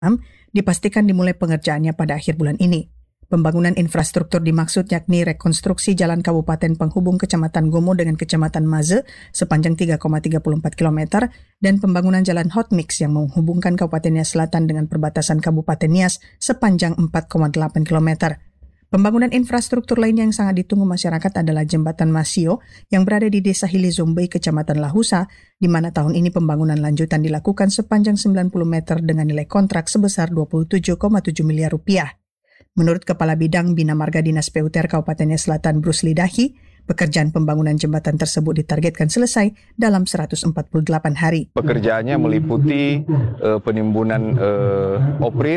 dipastikan dimulai pengerjaannya pada akhir bulan ini. Pembangunan infrastruktur dimaksud yakni rekonstruksi jalan kabupaten penghubung Kecamatan Gomo dengan Kecamatan Maze sepanjang 3,34 km dan pembangunan jalan hot mix yang menghubungkan Kabupaten Nias Selatan dengan perbatasan Kabupaten Nias sepanjang 4,8 km. Pembangunan infrastruktur lainnya yang sangat ditunggu masyarakat adalah Jembatan Masio yang berada di Desa Hilizombei, Kecamatan Lahusa, di mana tahun ini pembangunan lanjutan dilakukan sepanjang 90 meter dengan nilai kontrak sebesar 27,7 miliar rupiah. Menurut Kepala Bidang Bina Marga Dinas PUTR Kabupaten Nias Selatan Bruce Lidahi, pekerjaan pembangunan jembatan tersebut ditargetkan selesai dalam 148 hari. Pekerjaannya meliputi penimbunan oprit,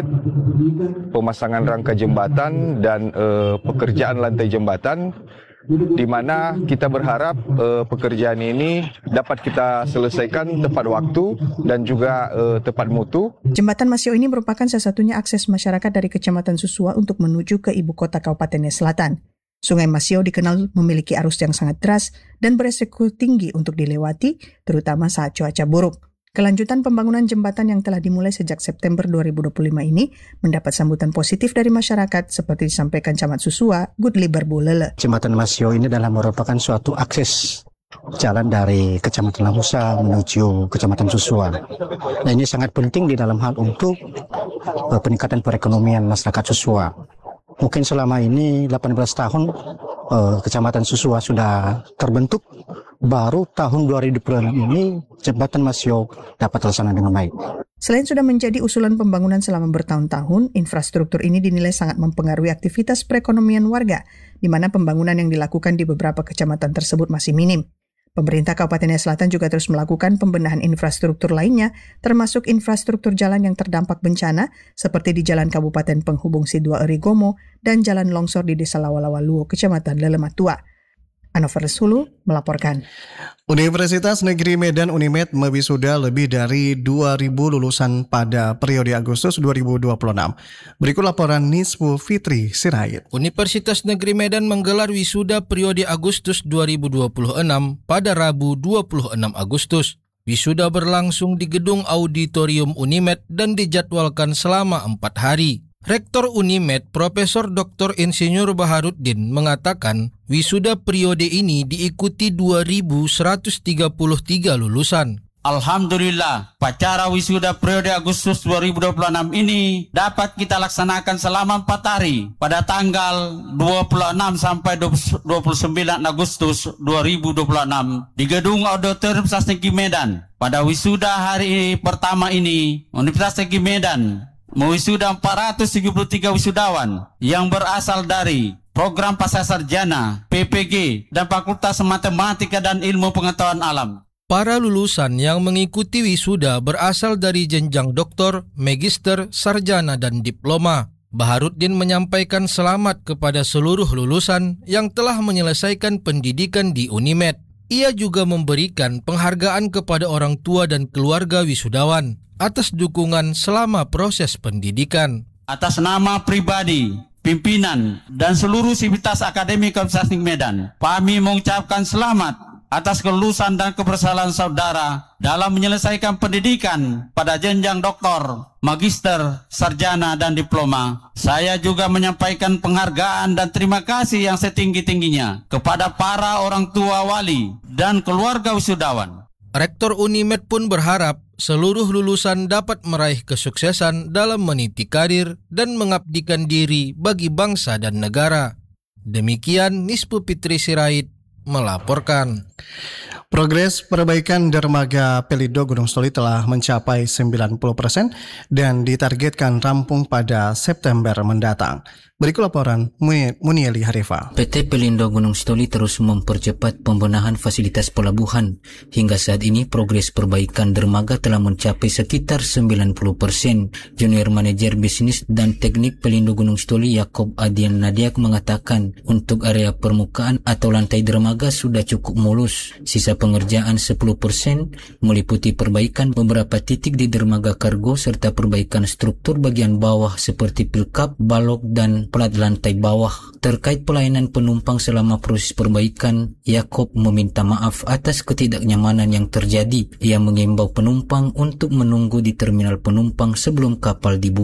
pemasangan rangka jembatan, dan pekerjaan lantai jembatan, di mana kita berharap pekerjaan ini dapat kita selesaikan tepat waktu dan juga tepat mutu. Jembatan Masio ini merupakan salah satunya akses masyarakat dari Kecamatan Susua untuk menuju ke ibu kota Kabupaten Nias Selatan. Sungai Masio dikenal memiliki arus yang sangat deras dan beresiko tinggi untuk dilewati, terutama saat cuaca buruk. Kelanjutan pembangunan jembatan yang telah dimulai sejak September 2025 ini mendapat sambutan positif dari masyarakat seperti disampaikan Camat Susua, Gudli Berbulele. Jembatan Masio ini adalah merupakan suatu akses jalan dari Kecamatan Lahusa menuju Kecamatan Susua. Nah, ini sangat penting di dalam hal untuk peningkatan perekonomian masyarakat Susua. Mungkin selama ini 18 tahun Kecamatan Susua sudah terbentuk, baru tahun 2020 ini Jembatan Masio dapat terlaksana dengan baik. Selain sudah menjadi usulan pembangunan selama bertahun-tahun, infrastruktur ini dinilai sangat mempengaruhi aktivitas perekonomian warga, di mana pembangunan yang dilakukan di beberapa kecamatan tersebut masih minim. Pemerintah Kabupaten Nias Selatan juga terus melakukan pembenahan infrastruktur lainnya, termasuk infrastruktur jalan yang terdampak bencana, seperti di Jalan Kabupaten Penghubung Sidua Eri Gomo dan Jalan Longsor di Desa Lawalawa Luo, Kecamatan Lelematua. Anover Sulu melaporkan. Universitas Negeri Medan Unimed mewisuda lebih dari 2.000 lulusan pada periode Agustus 2026. Berikut laporan Nisfu Fitri Sirait. Universitas Negeri Medan menggelar wisuda periode Agustus 2026 pada Rabu 26 Agustus. Wisuda berlangsung di gedung auditorium Unimed dan dijadwalkan selama 4 hari. Rektor Unimed, Profesor Dr. Insinyur Baharuddin mengatakan wisuda periode ini diikuti 2.133 lulusan. Alhamdulillah, upacara wisuda periode Agustus 2026 ini dapat kita laksanakan selama 4 hari pada tanggal 26 sampai 29 Agustus 2026 di Gedung Auditorium Universitas Negeri Medan. Pada wisuda hari pertama ini, Universitas Negeri Medan mewisuda 473 wisudawan yang berasal dari program pascasarjana, PPG, dan Fakultas Matematika dan Ilmu Pengetahuan Alam. Para lulusan yang mengikuti wisuda berasal dari jenjang doktor, magister, sarjana, dan diploma. Baharuddin menyampaikan selamat kepada seluruh lulusan yang telah menyelesaikan pendidikan di Unimed. Ia juga memberikan penghargaan kepada orang tua dan keluarga wisudawan atas dukungan selama proses pendidikan. Atas nama pribadi, pimpinan, dan seluruh sivitas akademik Universitas Negeri Medan, kami mengucapkan selamat atas kelulusan dan keberhasilan saudara dalam menyelesaikan pendidikan pada jenjang doktor, magister, sarjana, dan diploma. Saya juga menyampaikan penghargaan dan terima kasih yang setinggi-tingginya kepada para orang tua wali dan keluarga wisudawan. Rektor Unimed pun berharap seluruh lulusan dapat meraih kesuksesan dalam meniti karir dan mengabdikan diri bagi bangsa dan negara. Demikian Nisfu Fitri Sirait melaporkan. Progres perbaikan dermaga Pelindo Gunung Stoli telah mencapai 90% dan ditargetkan rampung pada September mendatang. Berikut laporan Munieli Harifa. PT Pelindo Gunung Stoli terus mempercepat pembenahan fasilitas pelabuhan. Hingga saat ini progres perbaikan dermaga telah mencapai sekitar 90%. Junior Manajer Bisnis dan Teknik Pelindo Gunung Stoli Yakob Adian Nadiak mengatakan untuk area permukaan atau lantai dermaga sudah cukup mulus. Sisa pengerjaan 10% meliputi perbaikan beberapa titik di dermaga kargo serta perbaikan struktur bagian bawah seperti pilkap, balok, dan plat lantai bawah. Terkait pelayanan penumpang selama proses perbaikan, Yaakob meminta maaf atas ketidaknyamanan yang terjadi. Ia mengimbau penumpang untuk menunggu di terminal penumpang sebelum kapal dibuka.